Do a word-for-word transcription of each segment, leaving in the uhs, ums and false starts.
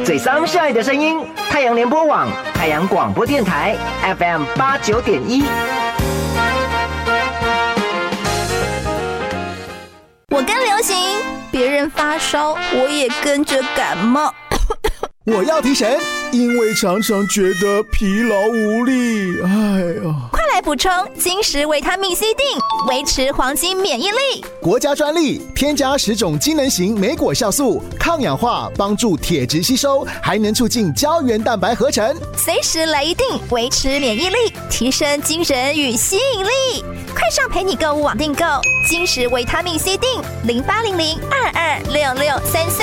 最桑晒的声音，太阳联播网、太阳广播电台 F M 八九点一。 我跟流行，别人发烧，我也跟着感冒。 我要提神，因为常常觉得疲劳无力。哎呀， 快来补充金石维他命 C 锭，维持黄金免疫力。 国家专利，添加十种机能型莓果酵素，抗氧化，帮助铁质吸收，还能促进胶原蛋白合成。 随时来一锭，维持免疫力，提升精神与吸引力。快上陪你购物网订购金石维他命 C 锭，零八零零二二六六三三。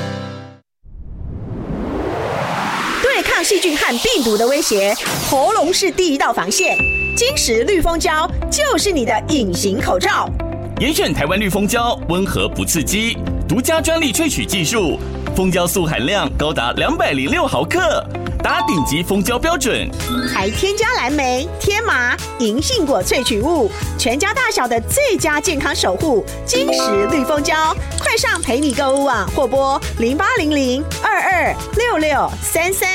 对抗细菌和病毒的威胁，喉咙是第一道防线。金石绿蜂胶就是你的隐形口罩。 严选台湾绿蜂胶，温和不刺激，独家专利萃取技术，蜂胶素含量高达两百零六毫克，达顶级蜂胶标准。 还添加蓝莓、天麻、银杏果萃取物，全家大小的最佳健康守护。金石绿蜂胶，快上陪你购物网或拨零八零零二二六六三三。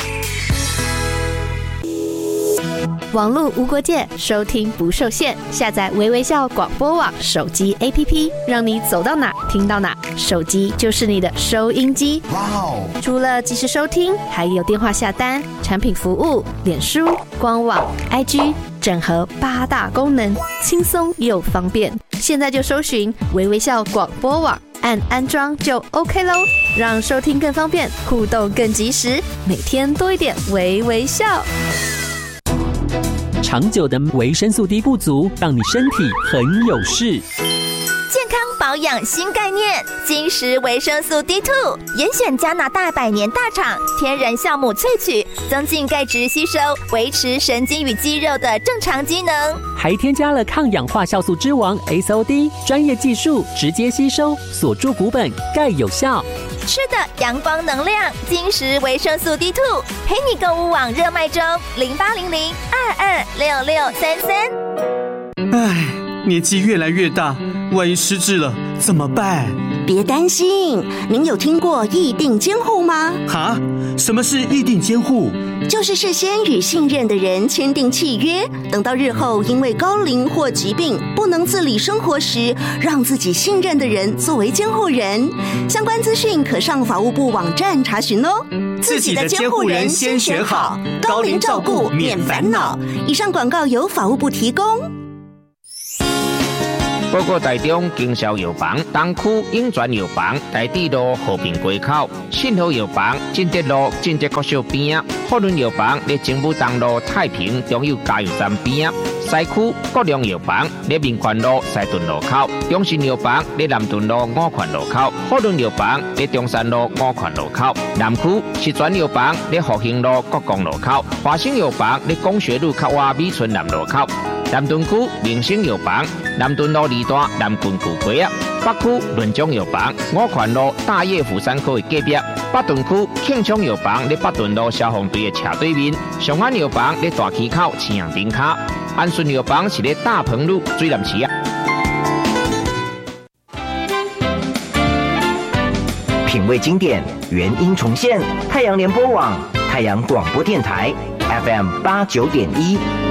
网络无国界，收听不受限。下载微微笑广播网手机 A P P， 让你走到哪听到哪。手机就是你的收音机。哇哦！除了即时收听，还有电话下单、产品服务、脸书、官网、I G， 整合八大功能，轻松又方便。现在就搜寻微微笑广播网，按安装就 OK 咯，让收听更方便，互动更及时，每天多一点微微笑。 长久的维生素 D 不足，让你身体很有事。 健康保养新概念，金石维生素 D 二， 严选加拿大百年大厂天然酵母萃取，增进钙质吸收，维持神经与肌肉的正常机能。 还添加了抗氧化酵素之王 S O D， 专业技术直接吸收，锁住骨本，钙有效。 吃的阳光能量，金石维生素 D 二， 陪你购物网热卖中，零八零零二二六六三三。 唉，年纪越来越大，万一失智了怎么办？ 别担心，您有听过议定监护吗？ 哈？什么是议定监护？ 就是事先与信任的人签订契约，等到日后因为高龄或疾病不能自理生活时，让自己信任的人作为监护人。相关资讯可上法务部网站查询哦。 自己的监护人先选好，高龄照顾免烦恼。 以上广告由法务部提供。 报告台中经销药房东区永泉药房台地路和平街口，信和药房进德路进德国小边，福伦药房在政府东路太平中油加油站边，西区国良药房在民权路西屯路口，中信药房在南屯路五权路口，福伦药房在中山路五权路口，南区石泉药房在复兴路国光路口，华兴药房在工学路靠外美村南路口。南屯区明星药房南屯路二段南郡旧街啊，北区润中药房五权路大叶福山科的隔壁，北屯区庆昌药房在北屯路消防队的斜对面，上安药房在大溪口青阳顶卡，安顺药房是在大鹏路水南市啊。 品味经典，原音重现，太阳联播网、太阳广播电台 F M 八九点一。